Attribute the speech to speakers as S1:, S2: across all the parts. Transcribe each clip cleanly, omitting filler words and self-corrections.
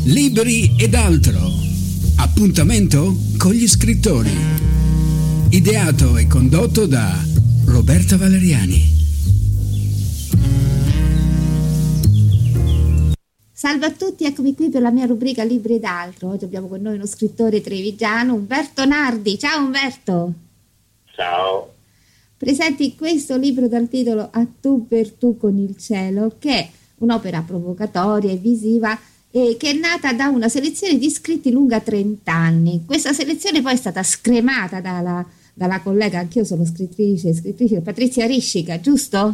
S1: Libri ed altro. Appuntamento con gli scrittori. Ideato e condotto da Roberta Valeriani.
S2: Salve a tutti, eccomi qui per la mia rubrica Libri ed altro. Oggi abbiamo con noi uno scrittore trevigiano, Umberto Nardi. Ciao Umberto!
S3: Ciao!
S2: Presenti questo libro dal titolo A tu per tu con il cielo, che è un'opera provocatoria e visiva che è nata da una selezione di scritti lunga 30 anni. Questa selezione poi è stata scremata dalla collega, anch'io sono scrittrice Patrizia Riscica, giusto?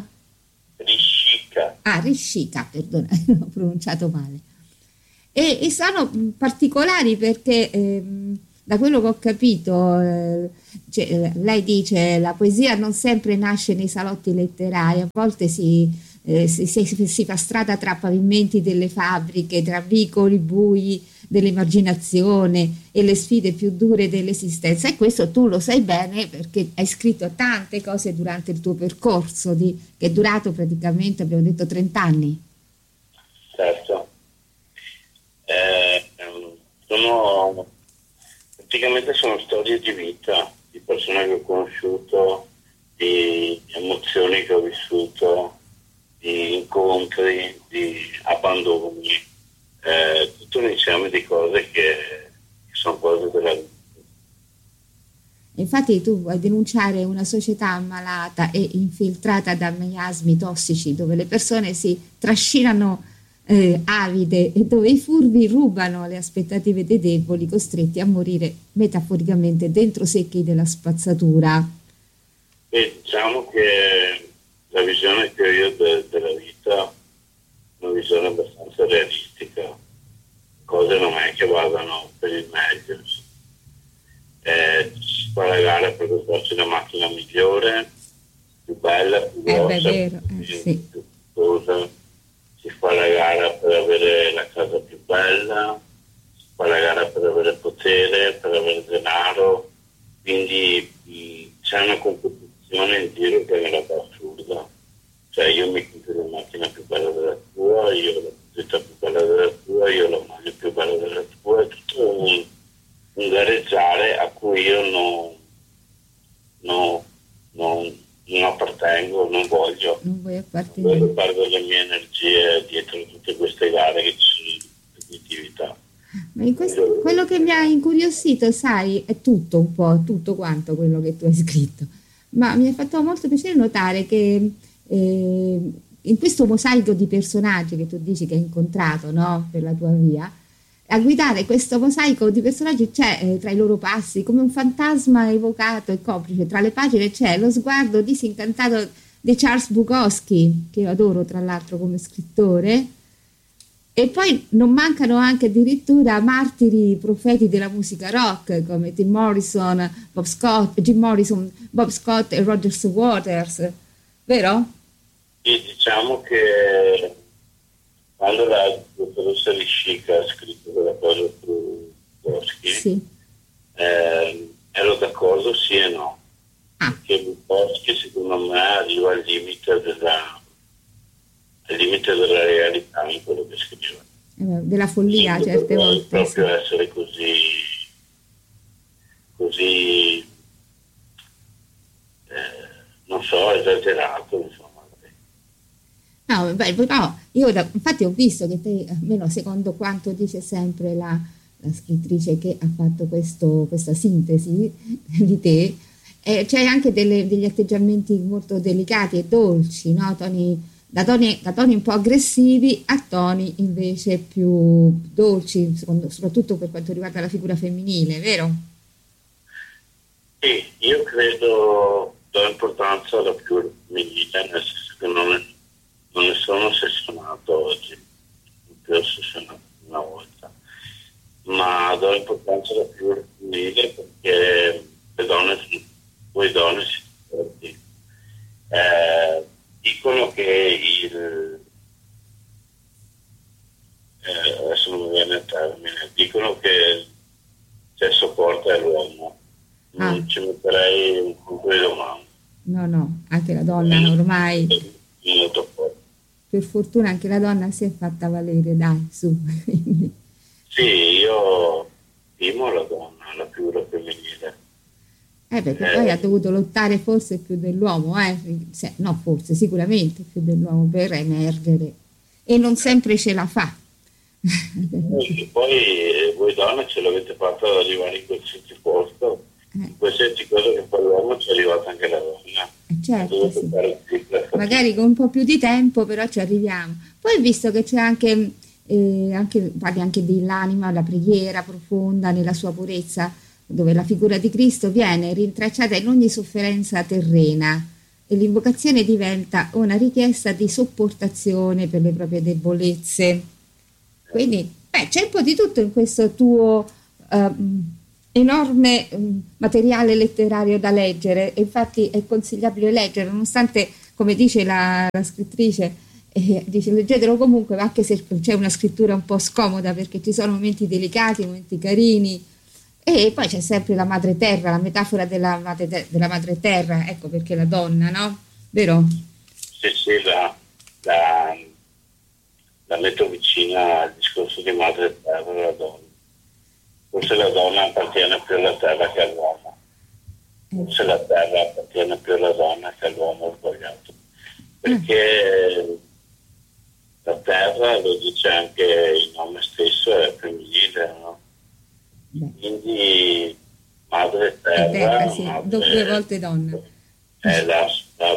S2: Riscica, perdona, ho pronunciato male. E sono particolari perché da quello che ho capito, lei dice la poesia non sempre nasce nei salotti letterari, a volte si fa strada tra pavimenti delle fabbriche, tra vicoli bui dell'emarginazione e le sfide più dure dell'esistenza, e questo tu lo sai bene perché hai scritto tante cose durante il tuo percorso che è durato praticamente, abbiamo detto, 30 anni.
S3: Certo, sono storie di vita, di persone che ho conosciuto, di emozioni che ho vissuto, di incontri, di abbandoni, tutto un insieme di cose che sono cose della vita.
S2: Infatti tu vuoi denunciare una società ammalata e infiltrata da miasmi tossici, dove le persone si trascinano avide e dove i furbi rubano le aspettative dei deboli, costretti a morire metaforicamente dentro secchi della spazzatura.
S3: E diciamo che la visione che ho io della vita è una visione abbastanza realistica. Cose non è che vadano per il meglio. Si fa la gara per comprarsi una macchina migliore, più bella, più grossa, più costosa. Si fa la gara per avere la casa più bella, si fa la gara per avere potere, per avere denaro. Quindi c'è una competizione in giro che è una roba assurda. Cioè io mi compro la macchina più bella della tua, io la vita più bella della tua, io la moglie più bella della tua, è tutto un gareggiare a cui io non appartengo, non voglio.
S2: Non vuoi appartenere.
S3: Voglio perdere le mie energie dietro tutte queste gare che ci sono di competitività.
S2: Ma quello che mi ha incuriosito, sai, è tutto un po', tutto quanto quello che tu hai scritto, ma mi ha fatto molto piacere notare che in questo mosaico di personaggi che tu dici che hai incontrato, no, per la tua via, a guidare questo mosaico di personaggi c'è tra i loro passi come un fantasma evocato e complice. Tra le pagine c'è lo sguardo disincantato di Charles Bukowski, che io adoro tra l'altro come scrittore, e poi non mancano anche addirittura martiri profeti della musica rock come Jim Morrison, Bob Scott e Roger Waters, vero?
S3: Sì, diciamo che quando la dottoressa Riscica ha scritto quella cosa su Bukowski, sì. Ero d'accordo sì e no, perché Bukowski secondo me arriva al limite della realtà in quello che scrive.
S2: Della follia certe volte.
S3: Proprio essere così non so, esagerato, insomma.
S2: No, io infatti ho visto che te, almeno secondo quanto dice sempre la scrittrice che ha fatto questa sintesi di te, c'è anche degli atteggiamenti molto delicati e dolci, no? Da toni un po' aggressivi a toni invece più dolci, soprattutto per quanto riguarda la figura femminile, vero?
S3: Sì, io credo do importanza alla figura femminile, nel senso che non ne sono ossessionato oggi, non più ossessionato una volta, ma do importanza alla figura femminile perché voi donne si senti. Dicono che adesso non mi viene il termine, dicono che il sesso forte è l'uomo. Non ci metterei un punto di domanda.
S2: No, anche la donna ormai
S3: molto forte.
S2: Per fortuna anche la donna si è fatta valere, dai, su.
S3: Sì, io stimo la donna, la figura femminile.
S2: Perché poi ha dovuto lottare forse più dell'uomo, no, forse, sicuramente più dell'uomo per emergere, e non sempre ce la fa.
S3: Poi voi donne ce l'avete fatto ad arrivare in qualsiasi posto, in qualsiasi cosa che fa l'uomo ci è arrivata anche la donna.
S2: Certo, sì. Magari con un po' più di tempo, però ci arriviamo. Poi visto che c'è anche parli anche dell'anima, la preghiera profonda nella sua purezza, dove la figura di Cristo viene rintracciata in ogni sofferenza terrena e l'invocazione diventa una richiesta di sopportazione per le proprie debolezze. Quindi c'è un po' di tutto in questo tuo enorme materiale letterario da leggere, e infatti è consigliabile leggere, nonostante, come dice la scrittrice, dice leggetelo comunque, anche se c'è una scrittura un po' scomoda, perché ci sono momenti delicati, momenti carini, e poi c'è sempre la madre terra, la metafora della madre terra, ecco perché la donna, no? Vero?
S3: Sì, la metto vicina al discorso di madre terra, la donna. Forse la donna appartiene più alla terra che all'uomo, forse la terra appartiene più alla donna che all'uomo sbagliato, perché la terra, lo dice anche il nome stesso, è femminile, no? Quindi madre terra,
S2: sì, due volte donna,
S3: è la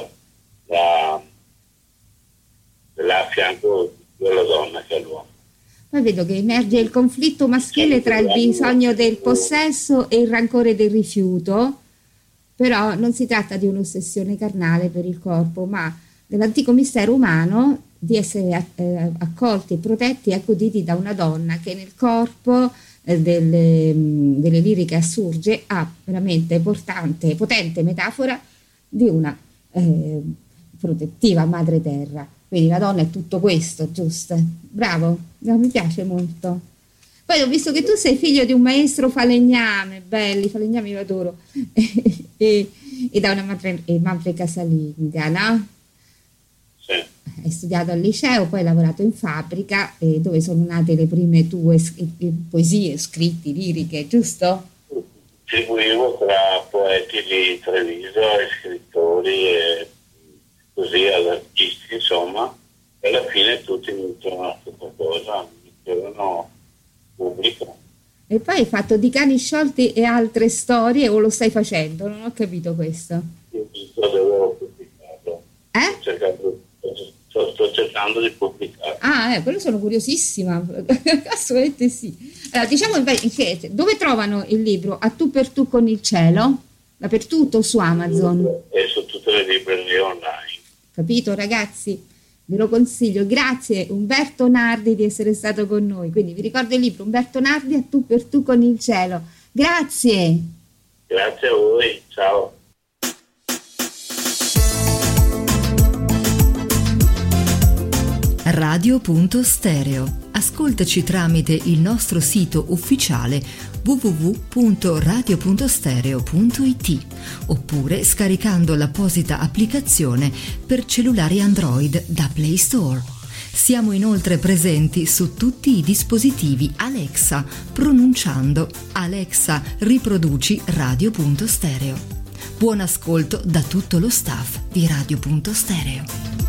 S3: a fianco più alla donna che all'uomo.
S2: Poi vedo che emerge il conflitto maschile tra il bisogno del possesso e il rancore del rifiuto, però non si tratta di un'ossessione carnale per il corpo, ma dell'antico mistero umano di essere accolti, protetti e accuditi da una donna che nel corpo delle liriche assurge ha veramente potente metafora di una protettiva madre terra. Quindi la donna è tutto questo, giusto? Bravo, mi piace molto. Poi ho visto che tu sei figlio di un maestro falegname, belli, falegnami io adoro, e da una madre casalinga, no?
S3: Sì.
S2: Hai studiato al liceo, poi hai lavorato in fabbrica, dove sono nate le prime tue poesie, scritti, liriche, giusto?
S3: Seguivo tra poeti di Treviso e scrittori e così ad artisti, insomma, e alla fine tutti mi dicevano la stessa cosa, mi dicevano pubblico.
S2: E poi hai fatto Di cani sciolti e altre storie, o lo stai facendo? Non ho capito questo.
S3: Io l'avevo pubblicato. Sto cercando di pubblicare.
S2: Quello sono curiosissima, assolutamente sì. Allora, diciamo invece, dove trovano il libro? A tu per tu con il cielo? Dappertutto, su Amazon?
S3: E su tutte le librerie online.
S2: Capito, ragazzi? Ve lo consiglio. Grazie Umberto Nardi di essere stato con noi. Quindi vi ricordo il libro Umberto Nardi, A tu per tu con il cielo. Grazie.
S3: Grazie a voi, ciao.
S4: Radio.stereo. Ascoltaci tramite il nostro sito ufficiale www.radio.stereo.it oppure scaricando l'apposita applicazione per cellulari Android da Play Store. Siamo inoltre presenti su tutti i dispositivi Alexa, pronunciando Alexa riproduci Radio.stereo. Buon ascolto da tutto lo staff di Radio.stereo.